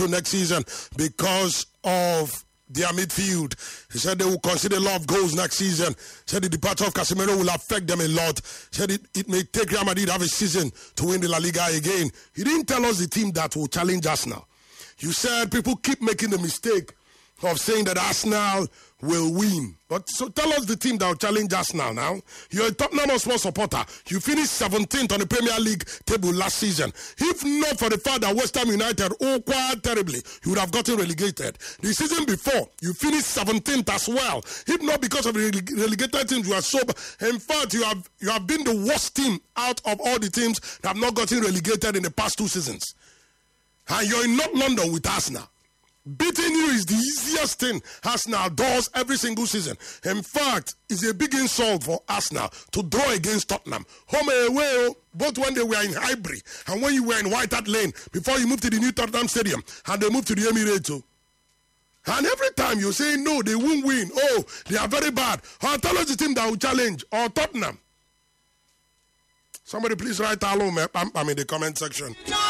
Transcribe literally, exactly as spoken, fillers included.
next season because of their midfield. He said they will consider a lot of goals next season. He said the departure of Casemiro will affect them a lot. He said it, it may take Real Madrid have a season to win the La Liga again. He didn't tell us the team that will challenge Arsenal. You said people keep making the mistake of saying that Arsenal will win. But so tell us the team that will challenge Arsenal now. You're a Tottenham Hotspur supporter. You finished seventeenth on the Premier League table last season. If not for the fact that West Ham United, oh, quite terribly, you would have gotten relegated. The season before, you finished seventeenth as well. If not because of the relegated teams, you are sober. In fact, you have, you have been the worst team out of all the teams that have not gotten relegated in the past two seasons. And you're in North London with Arsenal. Beating you is the easiest thing Arsenal does every single season. In fact, it's a big insult for Arsenal to draw against Tottenham. Home and away, both when they were in Highbury and when you were in White Hart Lane before you moved to the new Tottenham Stadium and they moved to the Emirates. And every time you say no, they won't win. Oh, they are very bad. Or tell us the team that will challenge. Or Tottenham. Somebody please write hello, man, in the comment section.